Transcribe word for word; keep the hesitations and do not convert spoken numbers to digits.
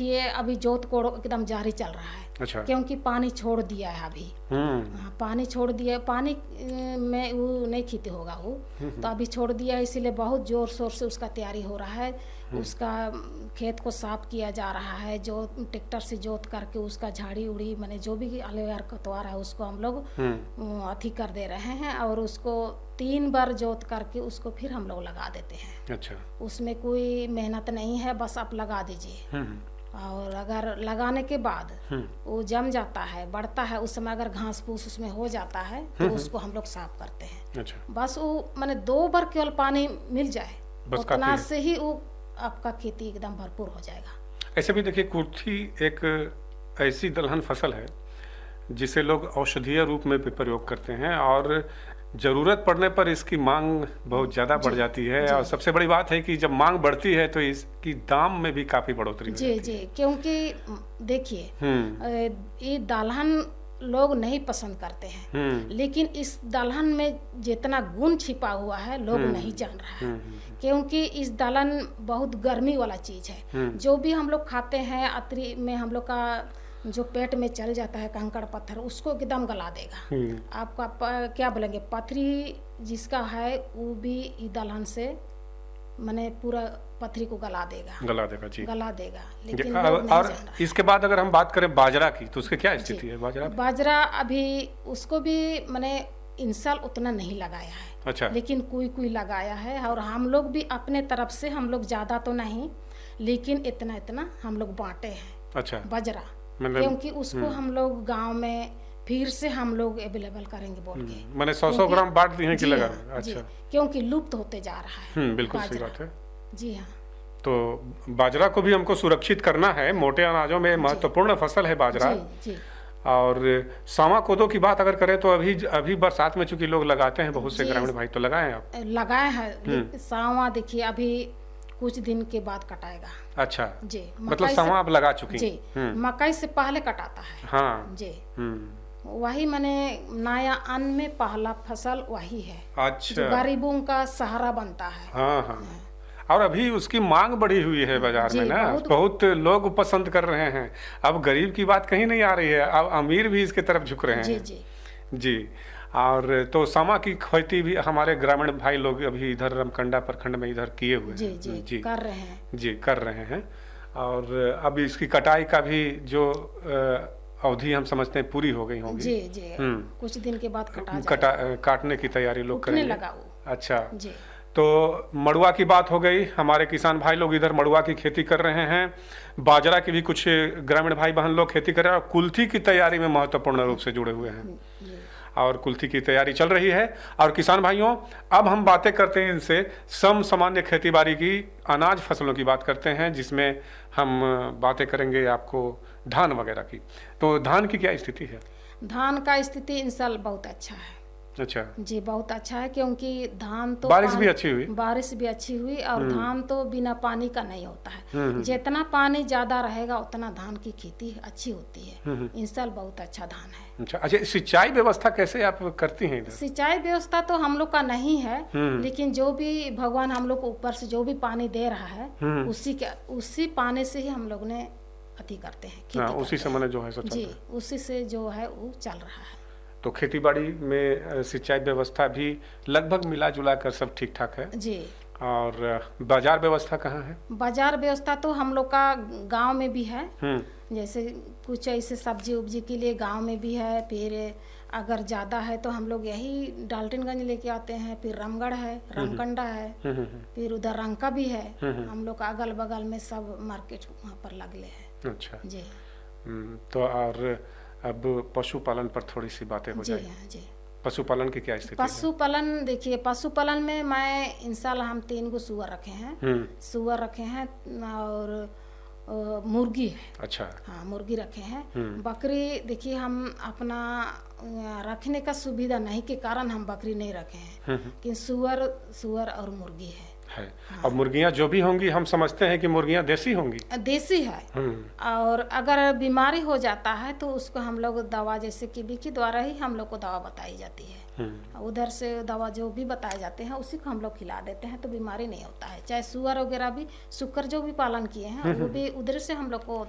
देखिए अभी जोत कोड़ एकदम जारी चल रहा है। अच्छा। क्योंकि पानी छोड़ दिया है अभी। हाँ, पानी छोड़ दिया, पानी में वो नहीं खेती होगा वो, तो अभी छोड़ दिया है, इसीलिए बहुत जोर शोर से उसका तैयारी हो रहा है। उसका खेत को साफ किया जा रहा है, जो ट्रैक्टर से जोत करके उसका झाड़ी उड़ी मैंने जो भी अलग कतवार है उसको हम लोग अथी कर दे रहे हैं, और उसको तीन बार जोत करके उसको फिर हम लोग लगा देते हैं। अच्छा। उसमें कोई मेहनत नहीं है, बस आप लगा दीजिए। और अगर लगाने के बाद वो जम जाता है, बढ़ता है, उस समय अगर घास फूस उसमें हो जाता है तो उसको हम लोग साफ करते हैं। अच्छा। बस वो मैंने दो बार केवल पानी मिल जाए उतना से ही वो आपका खेती एकदम भरपूर हो जाएगा। ऐसे भी देखिए, कुर्थी एक ऐसी दलहन फसल है जिसे लोग औषधीय रूप में भी प्रयोग करते हैं, और ज़रूरत पड़ने पर इसकी मांग बहुत ज़्यादा बढ़ जाती है, और सबसे बड़ी बात है कि जब मांग बढ़ती है तो इसकी दाम में भी काफ़ी बढ़ोतरी जी जी। क्योंकि देखिए ये दलहन लोग नहीं पसंद करते हैं, लेकिन इस दलहन में जितना गुण छिपा हुआ है लोग नहीं जान रहा है। क्योंकि इस दलहन बहुत गर्मी वाला चीज है, जो भी हम लोग खाते हैं अतरी में हम लोग का जो पेट में चल जाता है कंकड़ पत्थर, उसको एकदम गला देगा। आपका प, क्या बोलेंगे, पथरी जिसका है वो भी दलहन से मैंने पूरा पथरी को गला देगा गला देगा जी गला देगा लेकिन और इसके बाद अगर हम बात करें बाजरा की, तो उसकी क्या स्थिति है? बाजरा बाजरा अभी उसको भी मैंने इन साल उतना नहीं लगाया है। अच्छा। लेकिन कोई कोई लगाया है, और हम लोग भी अपने तरफ से, हम लोग ज़्यादा तो नहीं लेकिन इतना इतना हम लोग बांटे हैं। अच्छा। बाजरा क्योंकि उसको हम लोग गांव में फिर से हम लोग अवेलेबल करेंगे बोल के मैंने सौ सौ ग्राम बांट दी है कि लगा? अच्छा। क्योंकि लुप्त होते जा रहा है। बिल्कुल सही बात है। जी हाँ। तो बाजरा को भी हमको सुरक्षित करना है, मोटे अनाजों में महत्वपूर्ण फसल है बाजरा। जी, जी। और सावा कोदो की बात अगर करें तो अभी अभी बरसात में चूंकि लोग लगाते हैं, बहुत से ग्रामीण भाई, तो लगाए आप? लगाए हैं सावा। देखिए अभी कुछ दिन के बाद कटाएगा। अच्छा जी। मतलब सावा आप लगा चुकी? जी। मकई से पहले कटाता है। हाँ जी। वही मैंने नया अन्न में पहला फसल वही है। अच्छा। जो गरीबों का सहारा बनता है। हाँ हाँ। और अभी उसकी मांग बढ़ी हुई है बाजार में ना, बहुत, बहुत लोग पसंद कर रहे हैं। अब गरीब की बात कहीं नहीं आ रही है, अब अमीर भी इसके तरफ झुक रहे हैं। जी जी जी। और तो सामा की खेती भी हमारे ग्रामीण भाई लोग अभी इधर रमकंडा प्रखंड में इधर किए हुए हैं। जी, जी, जी कर रहे हैं। जी कर रहे हैं। और अब इसकी कटाई का भी जो अवधि हम समझते हैं पूरी हो गई होगी। जी जी। कुछ दिन के बाद कटा कटा काटने की तैयारी लोग करेंगे। लगा अच्छा जी। तो मड़ुआ की बात हो गई, हमारे किसान भाई लोग इधर मड़ुआ की खेती कर रहे हैं। बाजरा की भी कुछ ग्रामीण भाई बहन लोग खेती कर रहे हैं, और कुल्थी की तैयारी में महत्वपूर्ण रूप से जुड़े हुए हैं, और कुल्थी की तैयारी चल रही है। और किसान भाइयों, अब हम बातें करते हैं इनसे सम सामान्य खेती बाड़ी की, अनाज फसलों की बात करते हैं, जिसमें हम बातें करेंगे आपको धान वगैरह की। तो धान की क्या स्थिति है? धान का स्थिति इन साल बहुत अच्छा है। अच्छा जी, बहुत अच्छा है, क्योंकि धान तो बारिश भी अच्छी हुई बारिश भी अच्छी हुई और धान तो बिना पानी का नहीं होता है। जितना पानी ज्यादा रहेगा उतना धान की खेती अच्छी होती है। इस साल बहुत अच्छा धान है। अच्छा अच्छा। सिंचाई व्यवस्था कैसे आप करती हैं इधर? सिंचाई व्यवस्था तो हम लोग का नहीं है, लेकिन जो भी भगवान हम लोग को ऊपर से जो भी पानी दे रहा है उसी के उसी पानी से ही हम लोग ने अति करते हैं। उसी से मैंने जो है सो जी, उसी से जो है वो चल रहा है। तो खेतीबाड़ी में सिंचाई व्यवस्था भी लगभग मिला जुला कर सब ठीक ठाक है जी। और बाजार व्यवस्था कहाँ है? बाजार व्यवस्था तो हम लोग का गांव में भी है। जैसे कुछ ऐसे सब्जी उब्जी के लिए गांव में भी है, फिर अगर ज़्यादा है तो हम लोग यही डाल्टनगंज लेके आते हैं, फिर रामगढ़ है, रामकंडा है, फिर उधर रंका भी है। हम लोग का अगल बगल में सब मार्केट वहाँ पर लगले है। अच्छा जी। तो और अब पशुपालन पर थोड़ी सी बातें हो जाए। जी हाँ जी। पशुपालन की क्या स्थिति है? पशुपालन देखिए, पशुपालन में मैं इंशाल्लाह हम तीन गो सुअर रखे हैं। सुअर रखे हैं और मुर्गी है। अच्छा। हाँ, मुर्गी रखे हैं। बकरी देखिए हम अपना रखने का सुविधा नहीं के कारण हम बकरी नहीं रखे हैं, कि सुअर सुअर और मुर्गी है। है। हाँ। अब मुर्गियां जो भी होंगी हम समझते हैं कि मुर्गियां देसी होंगी। देसी है। और अगर बीमारी हो जाता है तो उसको हम लोग दवा, जैसे कि बी के द्वारा ही हम लोग को दवा बताई जाती है, उधर से दवा जो भी बताए जाते हैं उसी को हम लोग खिला देते हैं, तो बीमारी नहीं होता है। चाहे सुअर वगैरह भी, सुकर जो भी पालन किए हैं वो भी उधर से हम लोग को